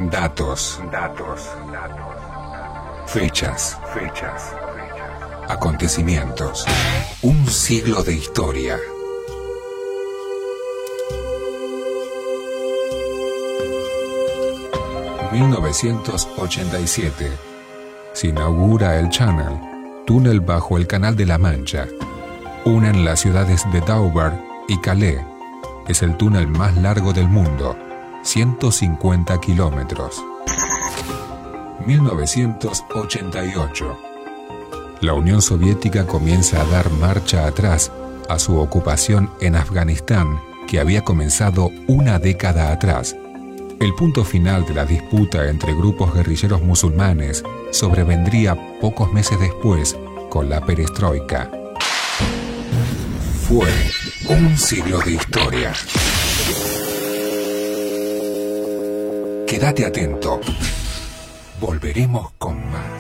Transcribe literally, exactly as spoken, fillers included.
Datos, datos, datos. Fechas, fechas, fechas. Acontecimientos. Un siglo de historia. mil novecientos ochenta y siete. Se inaugura el Channel, túnel bajo el Canal de la Mancha. Unen las ciudades de Dover y Calais. Es el túnel más largo del mundo, ciento cincuenta kilómetros. mil novecientos ochenta y ocho. La Unión Soviética comienza a dar marcha atrás a su ocupación en Afganistán, que había comenzado una década atrás. El punto final de la disputa entre grupos guerrilleros musulmanes sobrevendría pocos meses después con la perestroika. Fue un siglo de historia. Quédate atento. Volveremos con más.